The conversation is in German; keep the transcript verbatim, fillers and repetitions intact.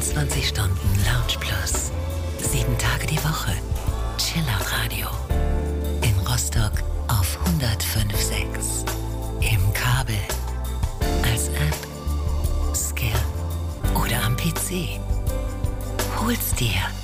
vierundzwanzig Stunden Lounge Plus. Sieben Tage die Woche. Chiller Radio. In Rostock auf hundertfünf Komma sechs. Im Kabel. Als App. Skill. Oder am P C. Hol's dir.